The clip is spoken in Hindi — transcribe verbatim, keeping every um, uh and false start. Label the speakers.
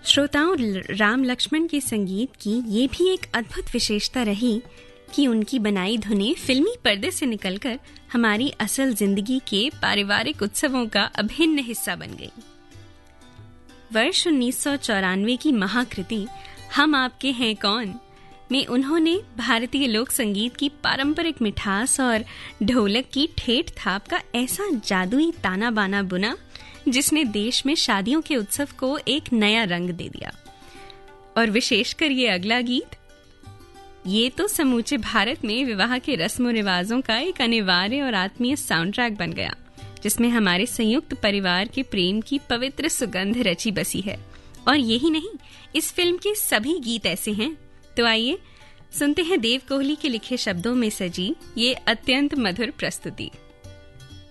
Speaker 1: श्रोताओं, राम लक्ष्मण के संगीत की ये भी एक अद्भुत विशेषता रही कि उनकी बनाई धुनें फिल्मी पर्दे से निकलकर हमारी असल जिंदगी के पारिवारिक उत्सवों का अभिन्न हिस्सा बन गई। वर्ष उन्नीस सौ चौरानवे की महाकृति हम आपके हैं कौन में उन्होंने भारतीय लोक संगीत की पारंपरिक मिठास और ढोलक की ठेठ थाप का ऐसा जादुई ताना बाना बुना जिसने देश में शादियों के उत्सव को एक नया रंग दे दिया। और विशेषकर ये अगला गीत, ये तो समूचे भारत में विवाह के रस्म रिवाजों का एक अनिवार्य और आत्मीय साउंड ट्रैक बन गया, जिसमें हमारे संयुक्त परिवार के प्रेम की पवित्र सुगंध रची बसी है। और यही नहीं, इस फिल्म के सभी गीत ऐसे हैं। तो आइए सुनते हैं देव कोहली के लिखे शब्दों में सजी ये अत्यंत मधुर प्रस्तुति।